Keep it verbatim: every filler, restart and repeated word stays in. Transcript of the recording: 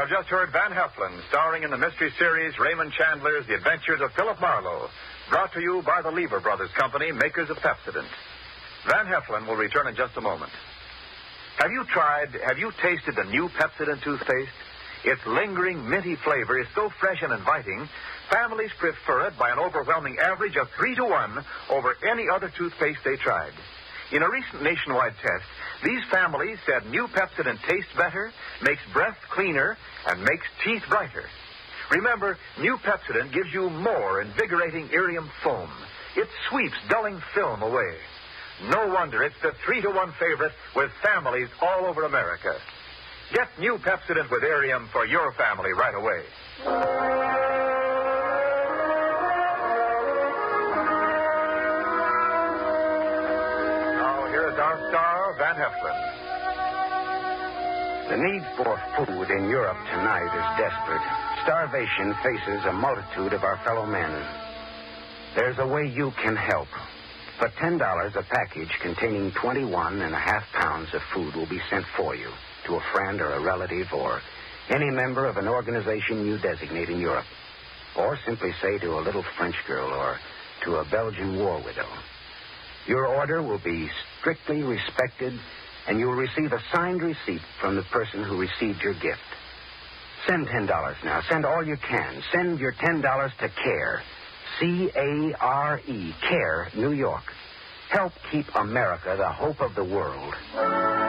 have just heard Van Heflin, starring in the mystery series Raymond Chandler's The Adventures of Philip Marlowe, brought to you by the Lever Brothers Company, makers of Pepsodent. Van Heflin will return in just a moment. Have you tried, have you tasted the new Pepsodent toothpaste? Its lingering, minty flavor is so fresh and inviting, families prefer it by an overwhelming average of three to one over any other toothpaste they tried. In a recent nationwide test, these families said new Pepsodent tastes better, makes breath cleaner, and makes teeth brighter. Remember, new Pepsodent gives you more invigorating Irium foam. It sweeps dulling film away. No wonder it's the three to one favorite with families all over America. Get new Pepsodent with Irium for your family right away. Our star, Van Heflin. The need for food in Europe tonight is desperate. Starvation faces a multitude of our fellow men. There's a way you can help. For ten dollars, a package containing twenty-one and a half pounds of food will be sent for you to a friend or a relative or any member of an organization you designate in Europe. Or simply say to a little French girl or to a Belgian war widow. Your order will be strictly respected, and you will receive a signed receipt from the person who received your gift. Send ten dollars now. Send all you can. Send your ten dollars to CARE. C A R E. CARE, New York. Help keep America the hope of the world.